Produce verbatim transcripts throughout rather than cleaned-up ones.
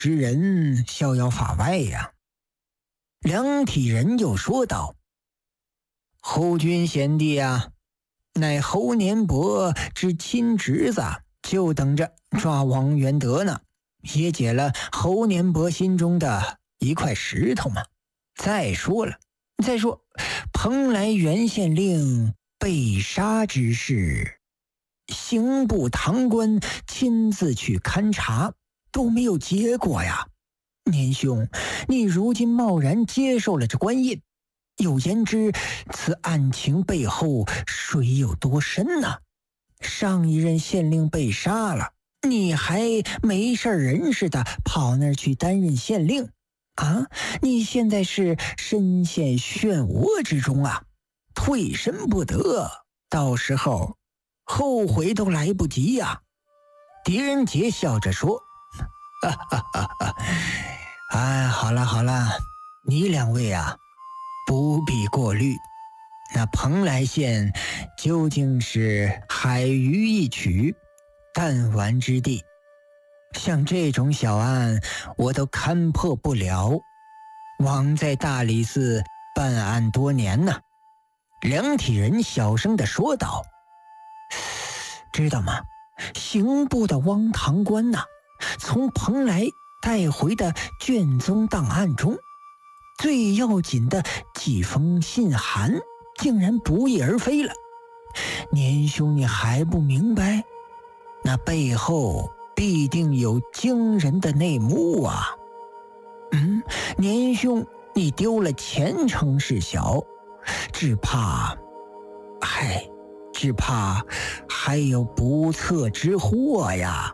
之人逍遥法外呀。梁体仁又说道：侯君贤弟啊，乃侯年伯之亲侄子，就等着抓王元德呢，也解了侯年伯心中的一块石头嘛。再说了，再说蓬莱原县令被杀之事，刑部堂官亲自去勘察，都没有结果呀。年兄，你如今贸然接受了这官印，有言之，此案情背后水有多深呢？上一任县令被杀了，你还没事人似的跑那儿去担任县令啊？你现在是深陷漩涡之中啊，退身不得，到时候后悔都来不及呀。狄仁杰笑着说：哈哈哈哈，哎，好了好了，你两位啊，不必过虑。那蓬莱县究竟是海鱼一曲，弹丸之地，像这种小案我都勘破不了。枉在大理寺办案多年呢。梁体仁小声地说道：知道吗？刑部的汪堂官呐，从蓬莱带回的卷宗档案中，最要紧的几封信函竟然不翼而飞了。年兄，你还不明白？那背后必定有惊人的内幕啊！嗯，年兄，你丢了前程事小，只怕，嗨，只怕还有不测之祸呀。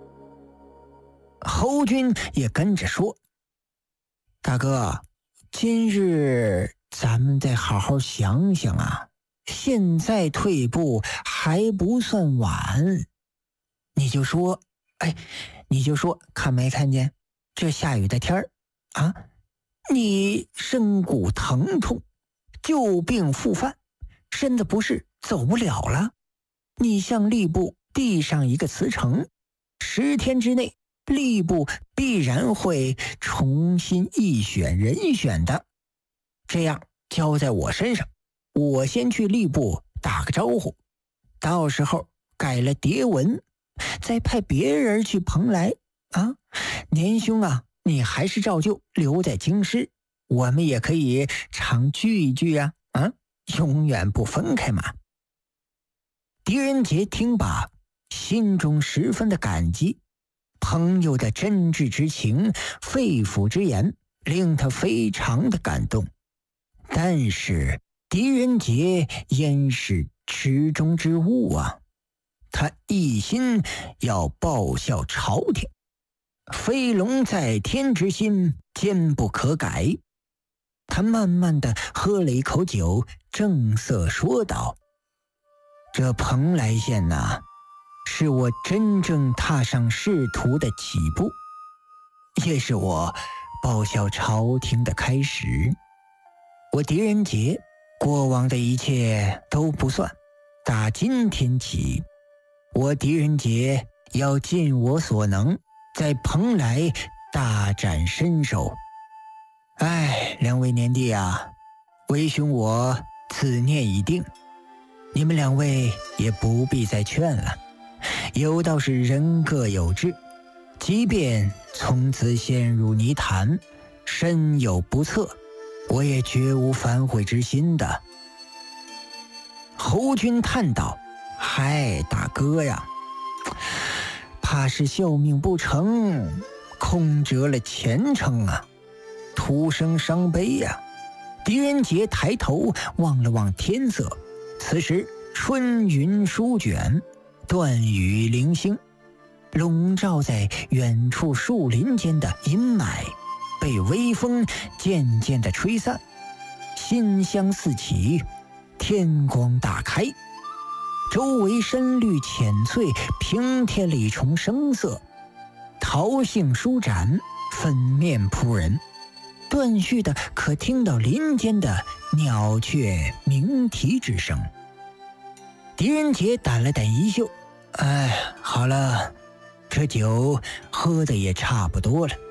侯军也跟着说：大哥，今日咱们再好好想想啊，现在退步还不算晚。你就说，哎，你就说看没看见这下雨的天儿啊，你身骨疼痛，旧病复犯，身子不适，走不了了。你向吏部递上一个辞呈，十天之内吏部必然会重新议选人选的。这样交在我身上，我先去吏部打个招呼，到时候改了牒文，再派别人去蓬莱啊。年兄啊，你还是照旧留在京师，我们也可以常聚一聚啊，啊，永远不分开嘛。狄仁杰听罢，心中十分的感激，朋友的真挚之情，肺腑之言，令他非常的感动。但是狄仁杰焉是池中之物啊，他一心要报效朝廷，飞龙在天之心坚不可改。他慢慢的喝了一口酒，正色说道：这蓬莱县呐，是我真正踏上仕途的起步，也是我报效朝廷的开始。我狄仁杰过往的一切都不算，打今天起，我狄仁杰要尽我所能，在蓬莱大展身手。哎，两位年弟啊，为兄我此念已定，你们两位也不必再劝了。有道是人各有志，即便从此陷入泥潭，身有不测，我也绝无反悔之心的。侯军叹道：嗨，大哥呀，怕是效命不成，空折了前程啊，徒生伤悲呀。狄仁杰抬头望了望天色，此时春云舒卷，断雨零星，笼罩在远处树林间的阴霾被微风渐渐地吹散，馨香四起，天光大开，周围深绿浅翠，平添了一重生色，桃杏舒展，粉面扑人，断续的可听到林间的鸟雀鸣啼之声。狄仁杰掸了掸衣袖，哎，好了，这酒喝的也差不多了，